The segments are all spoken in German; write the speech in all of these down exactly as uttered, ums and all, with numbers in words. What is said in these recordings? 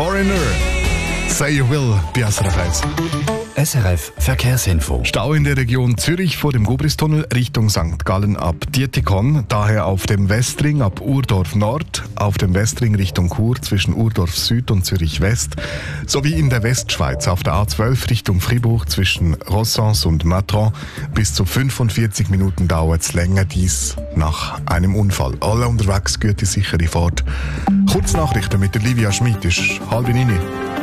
Foreigner. Say you will bei S R F eins. S R F Verkehrsinfo. Stau in der Region Zürich vor dem Gubristunnel Richtung Sankt Gallen ab Dietikon, daher auf dem Westring ab Urdorf Nord, auf dem Westring Richtung Chur zwischen Urdorf Süd und Zürich West, sowie in der Westschweiz auf der A zwölf Richtung Fribourg zwischen Rossens und Matron. Bis zu fünfundvierzig Minuten dauert es länger, dies nach einem Unfall. Alle unterwegs, gute sichere Fahrt. Kurznachrichten mit der Livia Schmid ist halb neun.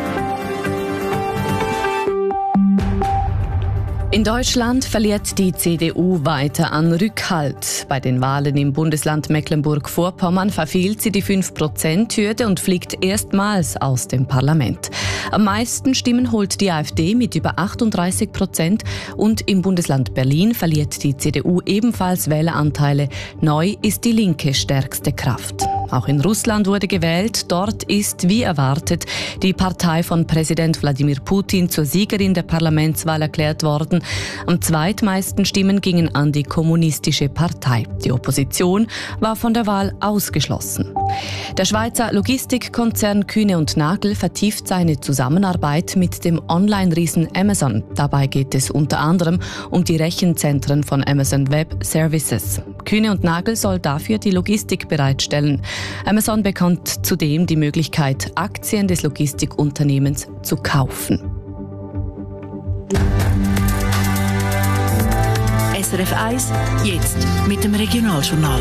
In Deutschland verliert die C D U weiter an Rückhalt. Bei den Wahlen im Bundesland Mecklenburg-Vorpommern verfehlt sie die fünf Prozent Hürde und fliegt erstmals aus dem Parlament. Am meisten Stimmen holt die AfD mit über achtunddreißig Prozent und im Bundesland Berlin verliert die C D U ebenfalls Wähleranteile. Neu ist die Linke stärkste Kraft. Auch in Russland wurde gewählt. Dort ist, wie erwartet, die Partei von Präsident Wladimir Putin zur Siegerin der Parlamentswahl erklärt worden. Am zweitmeisten Stimmen gingen an die Kommunistische Partei. Die Opposition war von der Wahl ausgeschlossen. Der Schweizer Logistikkonzern Kühne und Nagel vertieft seine Zusammenarbeit mit dem Online-Riesen Amazon. Dabei geht es unter anderem um die Rechenzentren von Amazon Web Services. Kühne und Nagel soll dafür die Logistik bereitstellen. Amazon bekommt zudem die Möglichkeit, Aktien des Logistikunternehmens zu kaufen. S R F eins, jetzt mit dem Regionaljournal.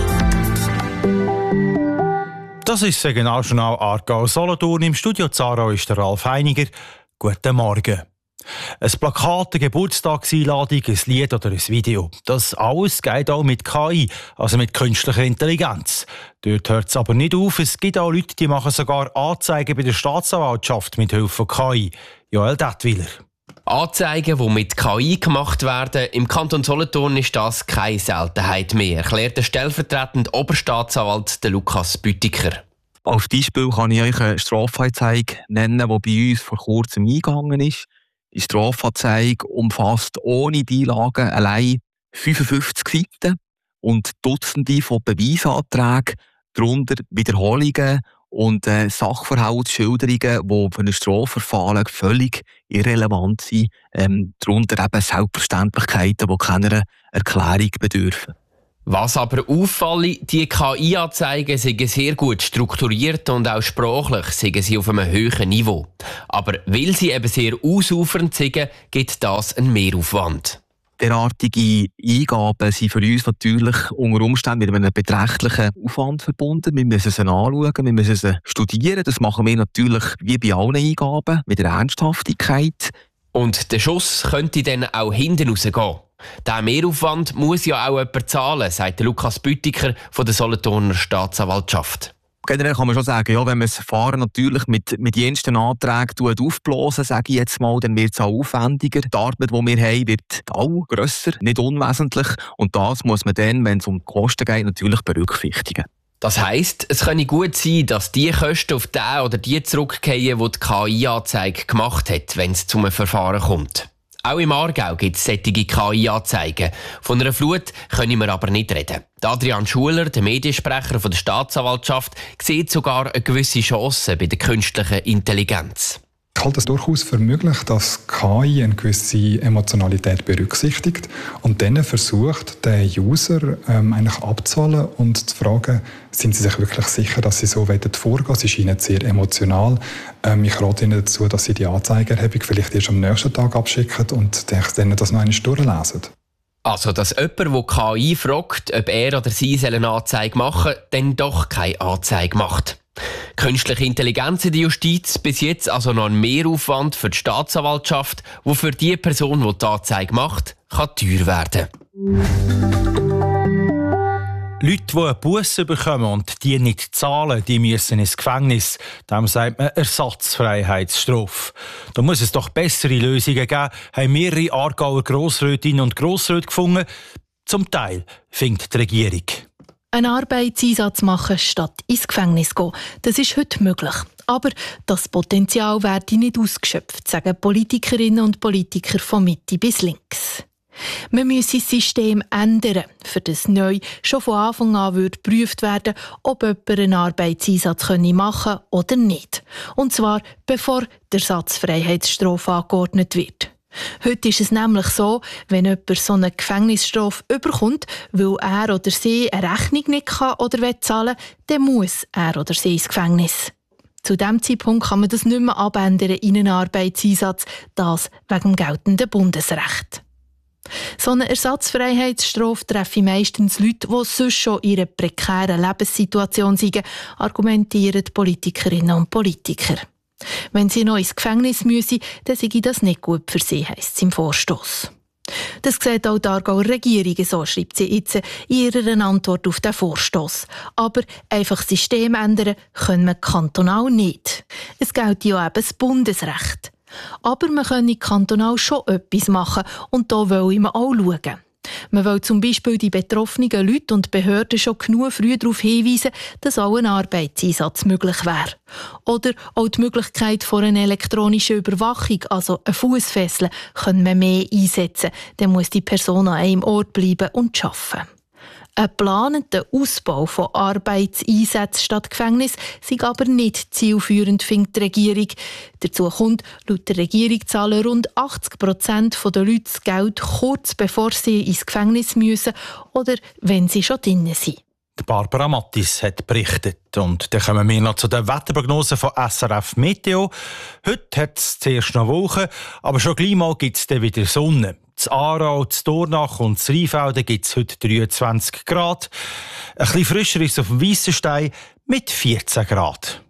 Das ist das Regionaljournal Aargau-Solothurn. Im Studio Zara ist der Ralf Heiniger. Guten Morgen. Ein Plakat, eine Geburtstagseinladung, ein Lied oder ein Video. Das alles geht auch mit K I, also mit künstlicher Intelligenz. Dort hört es aber nicht auf. Es gibt auch Leute, die machen sogar Anzeigen bei der Staatsanwaltschaft mit Hilfe von K I. Joel Dettwiler. Anzeigen, die mit K I gemacht werden, im Kanton Solothurn ist das keine Seltenheit mehr, erklärt der stellvertretende Oberstaatsanwalt Lukas Büttiker. Als Beispiel kann ich euch eine Strafanzeige nennen, die bei uns vor kurzem eingegangen ist. Die Strafanzeige umfasst ohne die Einlagen allein fünfundfünfzig Seiten und Dutzende von Beweisanträgen, darunter Wiederholungen und äh, Sachverhaltsschilderungen, die für ein Strafverfahren völlig irrelevant sind, ähm, darunter eben Selbstverständlichkeiten, die keiner Erklärung bedürfen. Was aber auffällt, die K I-Anzeigen sind sehr gut strukturiert und auch sprachlich sind sie auf einem hohen Niveau. Aber weil sie eben sehr ausufernd sind, gibt das einen Mehraufwand. Derartige Eingaben sind für uns natürlich unter Umständen mit einem beträchtlichen Aufwand verbunden. Wir müssen sie anschauen, wir müssen sie studieren. Das machen wir natürlich wie bei allen Eingaben mit der Ernsthaftigkeit. Und der Schuss könnte dann auch hinten rausgehen. Diesen Mehraufwand muss ja auch jemand zahlen, sagt Lukas Büttiker von der Solothurner Staatsanwaltschaft. Generell kann man schon sagen, ja, wenn man das Verfahren natürlich mit, mit jensten Anträgen aufblasen, sage ich jetzt mal, dann wird es auch aufwendiger. Die Arbeit, die wir haben, wird auch grösser, nicht unwesentlich. Und das muss man dann, wenn es um die Kosten geht, natürlich berücksichtigen. Das heisst, es könnte gut sein, dass die Kosten auf den oder die zurückgehen, die die K I-Anzeige gemacht hat, wenn es zu einem Verfahren kommt. Auch im Aargau gibt es solche K I-Anzeigen. Von einer Flut können wir aber nicht reden. Adrian Schuler, der Mediensprecher von der Staatsanwaltschaft, sieht sogar eine gewisse Chance bei der künstlichen Intelligenz. Ich halte es durchaus für möglich, dass K I eine gewisse Emotionalität berücksichtigt und dann versucht, den User ähm, eigentlich abzuholen und zu fragen, sind sie sich wirklich sicher, dass sie so vorgehen wollen? Sie scheinen sehr emotional. Ähm, ich rate ihnen dazu, dass sie die Anzeigerhebung vielleicht erst am nächsten Tag abschicken und dann das noch einmal durchlesen. Also, dass jemand, der K I fragt, ob er oder sie eine Anzeige machen soll, dann doch keine Anzeige macht. Künstliche Intelligenz in der Justiz, bis jetzt also noch ein Mehraufwand für die Staatsanwaltschaft, wo für die Person, die die Anzeige macht, kann teuer werden. Leute, die eine Busse bekommen und die nicht zahlen, die müssen ins Gefängnis. Dem sagt man Ersatzfreiheitsstrafe. Da muss es doch bessere Lösungen geben, haben mehrere Aargauer Grossrätinnen und Grossräte gefunden. Zum Teil findet die Regierung. Einen Arbeitseinsatz machen, statt ins Gefängnis gehen. Das ist heute möglich. Aber das Potenzial werde nicht ausgeschöpft, sagen Politikerinnen und Politiker von Mitte bis links. Man müsse das System ändern, für das neu schon von Anfang an würde geprüft werden, ob jemand einen Arbeitseinsatz machen könne oder nicht. Und zwar bevor der Ersatzfreiheitsstrafe angeordnet wird. Heute ist es nämlich so, wenn jemand so eine Gefängnisstrafe überkommt, weil er oder sie eine Rechnung nicht kann oder will zahlen, dann muss er oder sie ins Gefängnis. Zu diesem Zeitpunkt kann man das nicht mehr abändern in einen Arbeitseinsatz, das wegen dem geltenden Bundesrecht. So eine Ersatzfreiheitsstrafe treffe meistens Leute, die sonst schon in einer prekären Lebenssituation sind, argumentieren die Politikerinnen und Politiker. Wenn sie noch ins Gefängnis müssen, dann sei das nicht gut für sie, heisst es im Vorstoss. Das sieht auch die Aargauer Regierung, so schreibt sie jetzt in ihrer Antwort auf den Vorstoss. Aber einfach das System ändern können wir kantonal nicht. Es gilt ja eben das Bundesrecht. Aber man könne kantonal schon etwas machen und da will man auch schauen. Man will zum Beispiel die betroffenen Leute und Behörden schon genug früh darauf hinweisen, dass auch ein Arbeitseinsatz möglich wäre. Oder auch die Möglichkeit von einer elektronischen Überwachung, also ein Fussfesseln, können wir mehr einsetzen. Dann muss die Person an einem Ort bleiben und arbeiten. Ein geplanter Ausbau von Arbeitseinsätzen statt Gefängnis sei aber nicht zielführend, findet die Regierung. Dazu kommt, laut der Regierung zahlen rund achtzig Prozent der Leute das Geld kurz bevor sie ins Gefängnis müssen oder wenn sie schon drinnen sind. Barbara Mattis hat berichtet. Und dann kommen wir noch zu den Wetterprognosen von S R F Meteo. Heute hat es zuerst noch Wolken, aber schon gleich mal gibt es dann wieder Sonne. In Aarau, in Dornach und in Rheinfelden gibt es heute dreiundzwanzig Grad. Ein bisschen frischer ist es auf dem Weissenstein mit vierzehn Grad.